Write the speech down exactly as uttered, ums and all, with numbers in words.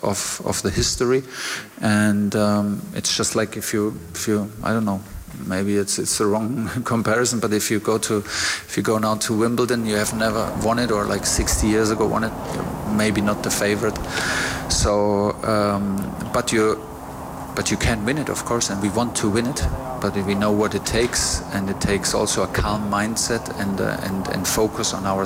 of, of the history, and um, it's just like if you if you I don't know. Maybe it's it's the wrong comparison, but if you go to if you go now to Wimbledon, you have never won it, or like sixty years ago won it, you're maybe not the favorite. So, um, but you but you can win it, of course, and we want to win it. But we know what it takes, and it takes also a calm mindset and uh, and and focus on our